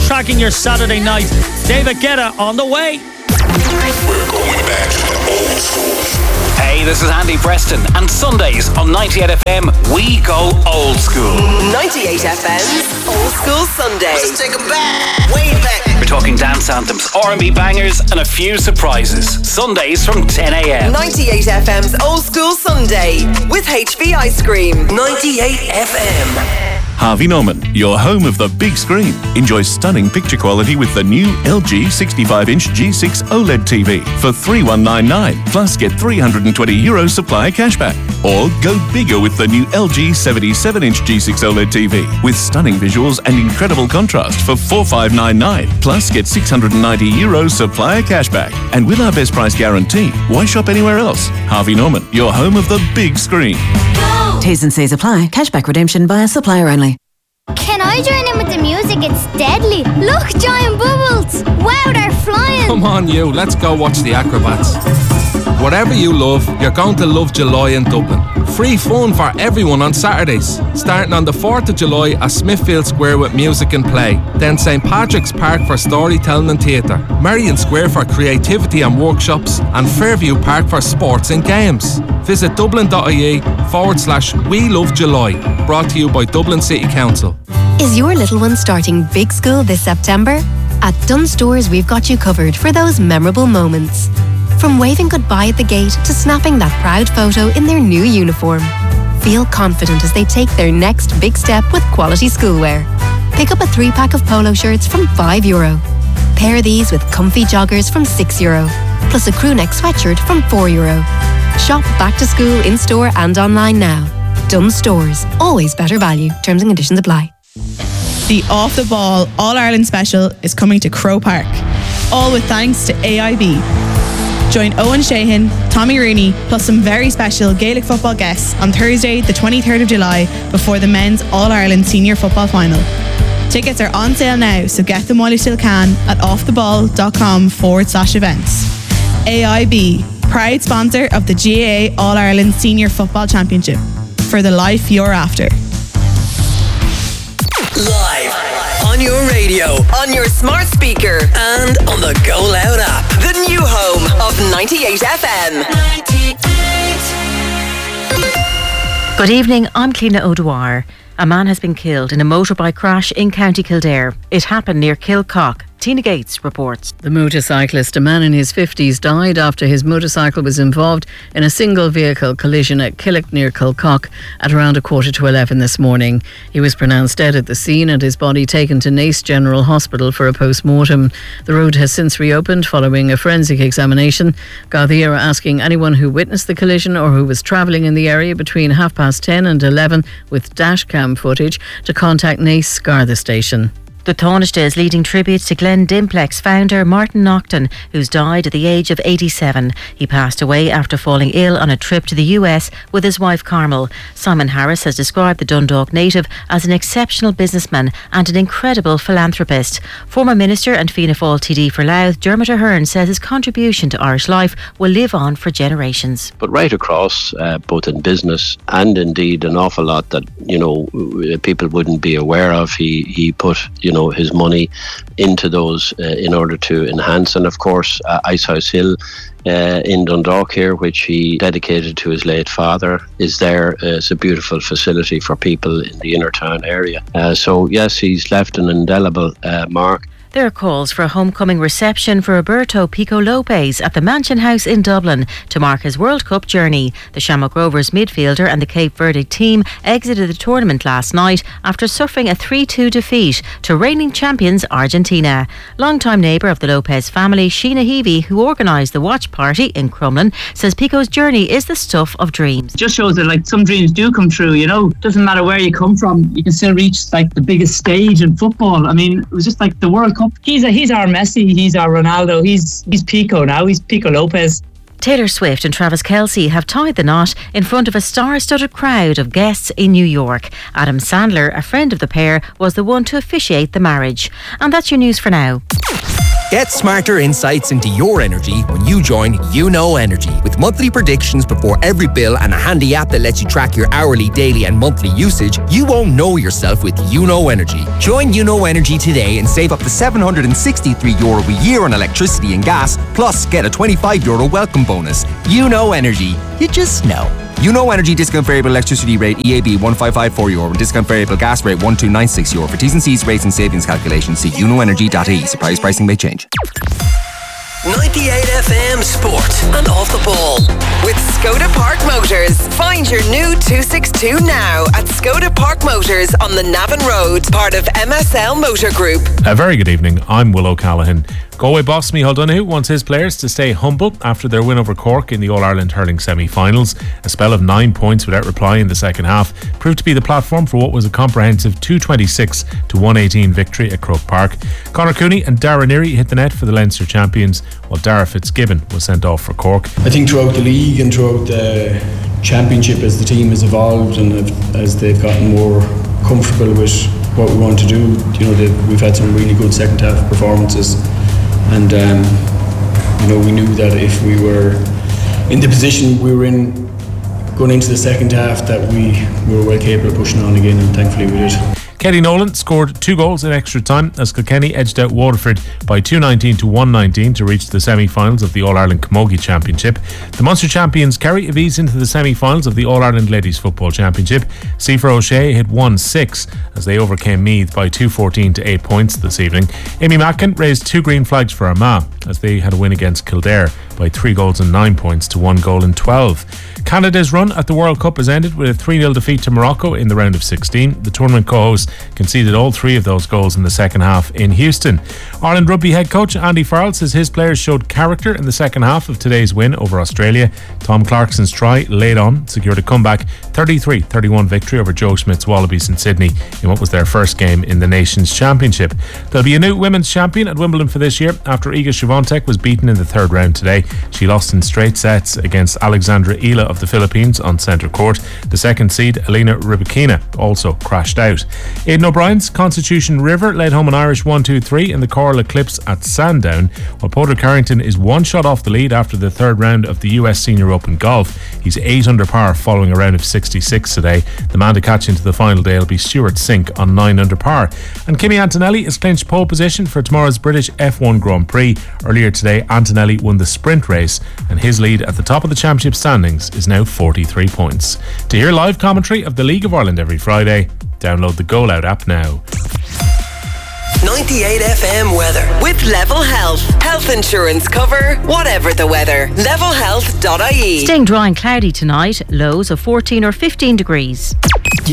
tracking your Saturday night. David Guetta on the way. We're going back to the old school. Hey, this is Andy Preston, and Sundays on 98 FM, we go old school. 98 FM's Old School Sunday. Let's take 'em back, way back. We're talking dance anthems, R&B bangers, and a few surprises. Sundays from 10 a.m. 98 FM's Old School Sunday with HV Ice Cream. 98 FM. Harvey Norman, your home of the big screen. Enjoy stunning picture quality with the new LG 65-inch G6 OLED TV for $3,199. Plus, get €320 supplier cashback. Or go bigger with the new LG 77-inch G6 OLED TV with stunning visuals and incredible contrast for $4,599. Plus, get €690 supplier cashback. And with our best price guarantee, why shop anywhere else? Harvey Norman, your home of the big screen. T's and C's apply. Cashback redemption via supplier only. Can I join in with the music? It's deadly. Look, giant bubbles. Wow, they're flying. Come on, you. Let's go watch the acrobats. Whatever you love, you're going to love July in Dublin. Free fun for everyone on Saturdays. Starting on the 4th of July at Smithfield Square with music and play. Then St Patrick's Park for storytelling and theatre. Marion Square for creativity and workshops. And Fairview Park for sports and games. Visit dublin.ie/We Love July. Brought to you by Dublin City Council. Is your little one starting big school this September? At Dunnes Stores, we've got you covered for those memorable moments. From waving goodbye at the gate to snapping that proud photo in their new uniform. Feel confident as they take their next big step with quality schoolwear. Pick up a 3-pack of polo shirts from €5. Pair these with comfy joggers from €6, plus a crewneck sweatshirt from €4. Shop back to school in-store and online now. Dunnes Stores, always better value. Terms and conditions apply. The Off the Ball All-Ireland Special is coming to Crow Park. All with thanks to AIB. Join Owen Sheehan, Tommy Rooney, plus some very special Gaelic football guests on Thursday, the 23rd of July, before the men's All-Ireland Senior Football Final. Tickets are on sale now, so get them while you still can at offtheball.com/events. AIB, proud sponsor of the GAA All-Ireland Senior Football Championship. For the life you're after. Live on your radio, On your smart speaker and on the Go Loud app. the new home of 98 FM. 98. Good evening, I'm Cliona O'Dwyer. A man has been killed in a motorbike crash in County Kildare. It happened near Kilcock. Tina Gates reports. The motorcyclist, a man in his 50s, died after his motorcycle was involved in a single vehicle collision at Killick near Kilcock at around 11:15 this morning. He was pronounced dead at the scene and his body taken to Naas General Hospital for a post-mortem. The road has since reopened following a forensic examination. Gardaí are asking anyone who witnessed the collision or who was travelling in the area between 10:30 and 11 with dashcam footage to contact Naas Garda Station. The Taoiseach is leading tributes to Glen Dimplex founder Martin Naughton, who's died at the age of 87. He passed away after falling ill on a trip to the US with his wife Carmel. Simon Harris has described the Dundalk native as an exceptional businessman and an incredible philanthropist. Former Minister and Fianna Fáil TD for Louth, Dermot Ahern, says his contribution to Irish life will live on for generations. But right across, both in business and indeed an awful lot that, people wouldn't be aware of, he put, his money into those in order to enhance. And of course, Icehouse Hill in Dundalk here, which he dedicated to his late father, is there. It's a beautiful facility for people in the inner town area. So yes, he's left an indelible mark. There are calls for a homecoming reception for Roberto Pico Lopez at the Mansion House in Dublin to mark his World Cup journey. The Shamrock Rovers midfielder and the Cape Verde team exited the tournament last night after suffering a 3-2 defeat to reigning champions Argentina. Longtime neighbour of the Lopez family, Sheena Heavey, who organised the watch party in Crumlin, says Pico's journey is the stuff of dreams. Just shows that some dreams do come true, Doesn't matter where you come from, you can still reach the biggest stage in football. I mean, it was just the World Cup. He's our Messi, he's our Ronaldo, he's Pico now, he's Pico Lopez. Taylor Swift and Travis Kelce have tied the knot in front of a star-studded crowd of guests in New York. Adam Sandler, a friend of the pair, was the one to officiate the marriage. And that's your news for now. Get smarter insights into your energy when you join YouKnow Energy. With monthly predictions before every bill and a handy app that lets you track your hourly, daily and monthly usage, you won't know yourself with YouKnow Energy. Join YouKnow Energy today and save up to €763 a year on electricity and gas, plus get a €25 welcome bonus. YouKnow Energy. You just know. YouKnow Energy discount variable electricity rate EAB €1554 and discount variable gas rate €1296. For T's and C's rates and savings calculations, see youknowenergy.ie. Surprise pricing may change. 98 FM Sport and Off the Ball. With Skoda Park Motors. Find your new 262 now at Skoda Park Motors on the Navan Road, part of MSL Motor Group. A very good evening. I'm Will O'Callaghan. Galway boss Micheál Donoghue wants his players to stay humble after their win over Cork in the All-Ireland hurling semi-finals. A spell of 9 points without reply in the second half proved to be the platform for what was a comprehensive 226-118 victory at Croke Park. Conor Cooney and Dara Neary hit the net for the Leinster champions, while Dara Fitzgibbon was sent off for Cork. I think throughout the league and throughout the championship, as the team has evolved and as they've gotten more comfortable with what we want to do, we've had some really good second half performances. And we knew that if we were in the position we were in going into the second half, that we were well capable of pushing on again, and thankfully we did. Kelly Nolan scored 2 goals in extra time as Kilkenny edged out Waterford by 219-119 to reach the semi-finals of the All-Ireland Camogie Championship. The Munster champions Kerry eased into the semi-finals of the All-Ireland Ladies Football Championship. Sifa O'Shea hit 1-6 as they overcame Meath by 214 to 8 points this evening. Amy Mackin raised 2 green flags for Armagh as they had a win against Kildare by 3 goals and 9 points to 1 goal and 12. Canada's run at the World Cup has ended with a 3-0 defeat to Morocco in the round of 16. The tournament co-hosts conceded all 3 of those goals in the second half in Houston. Ireland rugby head coach Andy Farrell says his players showed character in the second half of today's win over Australia. Tom Clarkson's try, late on, secured a comeback 33-31 victory over Joe Schmidt's Wallabies in Sydney in what was their first game in the Nations Championship. There'll be a new women's champion at Wimbledon for this year after Iga Swiatek was beaten in the third round today. She lost in straight sets against Alexandra Ila of the Philippines on centre court. The second seed, Elena Rybakina, also crashed out. Aidan O'Brien's Constitution River led home an Irish 1-2-3 in the Coral Eclipse at Sandown, while Porter Carrington is 1 shot off the lead after the third round of the US Senior Open Golf. He's 8 under par following a round of 66 today. The man to catch into the final day will be Stuart Sink on 9 under par. And Kimi Antonelli has clinched pole position for tomorrow's British F1 Grand Prix. Earlier today, Antonelli won the sprint race, and his lead at the top of the championship standings is now 43 points. To hear live commentary of the League of Ireland every Friday, download the Goal Out app now. 98 FM weather. With Level Health. Health insurance cover, whatever the weather. levelhealth.ie. Staying dry and cloudy tonight, lows of 14 or 15 degrees.